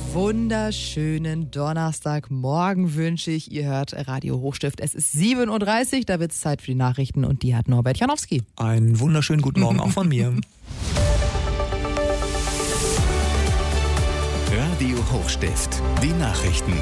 wunderschönen Donnerstagmorgen wünsche ich. Ihr hört Radio Hochstift. Es ist 7.30 Uhr, da wird es Zeit für die Nachrichten und die hat Norbert Janowski. Einen wunderschönen guten Morgen auch von mir. Radio Hochstift, die Nachrichten.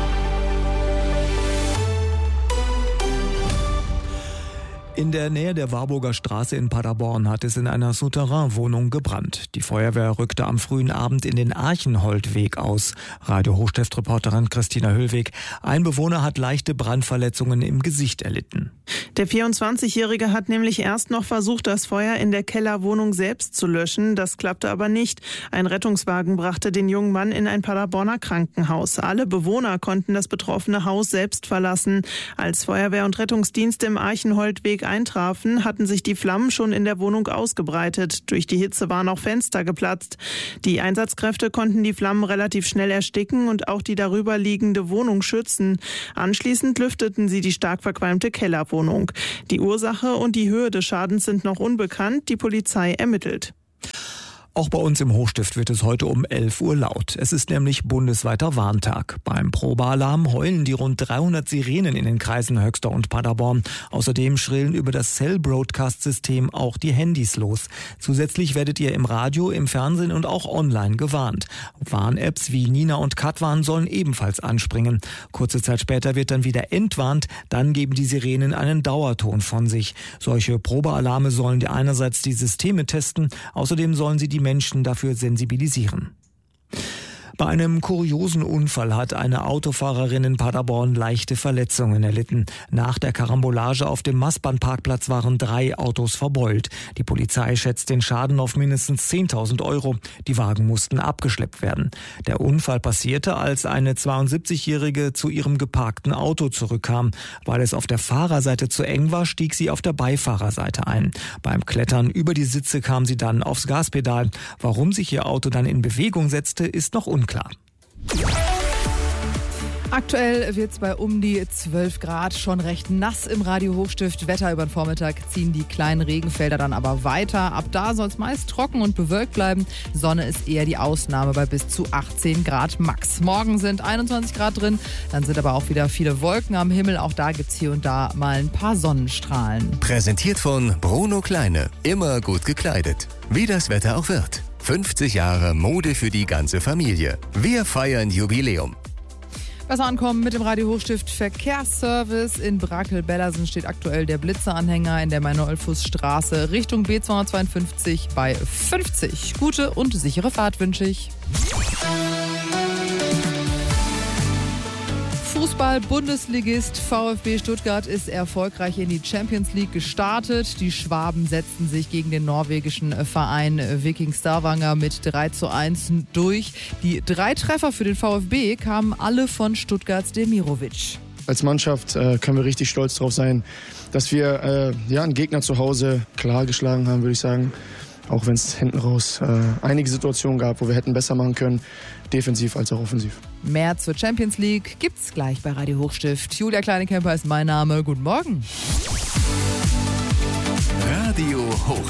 In der Nähe der Warburger Straße in Paderborn hat es in einer Souterrain-Wohnung gebrannt. Die Feuerwehr rückte am frühen Abend in den Archenholdweg aus. Radio Hochstift-Reporterin Christina Höllweg. Ein Bewohner hat leichte Brandverletzungen im Gesicht erlitten. Der 24-Jährige hat nämlich erst noch versucht, das Feuer in der Kellerwohnung selbst zu löschen. Das klappte aber nicht. Ein Rettungswagen brachte den jungen Mann in ein Paderborner Krankenhaus. Alle Bewohner konnten das betroffene Haus selbst verlassen. Als Feuerwehr und Rettungsdienste im Archenholdweg eintrafen, hatten sich die Flammen schon in der Wohnung ausgebreitet. Durch die Hitze waren auch Fenster geplatzt. Die Einsatzkräfte konnten die Flammen relativ schnell ersticken und auch die darüber liegende Wohnung schützen. Anschließend lüfteten sie die stark verqualmte Kellerwohnung. Die Ursache und die Höhe des Schadens sind noch unbekannt. Die Polizei ermittelt. Auch bei uns im Hochstift wird es heute um 11 Uhr laut. Es ist nämlich bundesweiter Warntag. Beim Probealarm heulen die rund 300 Sirenen in den Kreisen Höxter und Paderborn. Außerdem schrillen über das Cell-Broadcast-System auch die Handys los. Zusätzlich werdet ihr im Radio, im Fernsehen und auch online gewarnt. Warn-Apps wie Nina und Katwan sollen ebenfalls anspringen. Kurze Zeit später wird dann wieder entwarnt. Dann geben die Sirenen einen Dauerton von sich. Solche Probealarme sollen einerseits die Systeme testen, außerdem sollen sie die Menschen dafür sensibilisieren. Bei einem kuriosen Unfall hat eine Autofahrerin in Paderborn leichte Verletzungen erlitten. Nach der Karambolage auf dem Maßbahnparkplatz waren 3 Autos verbeult. Die Polizei schätzt den Schaden auf mindestens 10.000 Euro. Die Wagen mussten abgeschleppt werden. Der Unfall passierte, als eine 72-Jährige zu ihrem geparkten Auto zurückkam. Weil es auf der Fahrerseite zu eng war, stieg sie auf der Beifahrerseite ein. Beim Klettern über die Sitze kam sie dann aufs Gaspedal. Warum sich ihr Auto dann in Bewegung setzte, ist noch unklar. Aktuell wird es bei um die 12 Grad, schon recht nass im Radio Hochstift. Wetter über den Vormittag ziehen die kleinen Regenfelder dann aber weiter. Ab da soll es meist trocken und bewölkt bleiben. Sonne ist eher die Ausnahme bei bis zu 18 Grad max. Morgen sind 21 Grad drin, dann sind aber auch wieder viele Wolken am Himmel. Auch da gibt es hier und da mal ein paar Sonnenstrahlen. Präsentiert von Bruno Kleine, immer gut gekleidet. Wie das Wetter auch wird. 50 Jahre Mode für die ganze Familie. Wir feiern Jubiläum. Besser ankommen mit dem Radio Hochstift Verkehrsservice. In Brakel-Bellersen steht aktuell der Blitzeranhänger in der Meinolfusstraße Richtung B252 bei 50. Gute und sichere Fahrt wünsche ich. Fußball-Bundesligist VfB Stuttgart ist erfolgreich in die Champions League gestartet. Die Schwaben setzten sich gegen den norwegischen Verein Viking Stavanger mit 3:1 durch. Die 3 Treffer für den VfB kamen alle von Stuttgarts Demirovic. Als Mannschaft können wir richtig stolz darauf sein, dass wir einen Gegner zu Hause klar geschlagen haben, würde ich sagen. Auch wenn es hinten raus einige Situationen gab, wo wir hätten besser machen können, defensiv als auch offensiv. Mehr zur Champions League gibt's gleich bei Radio Hochstift. Julia Kleinekemper ist mein Name. Guten Morgen. Radio Hochstift.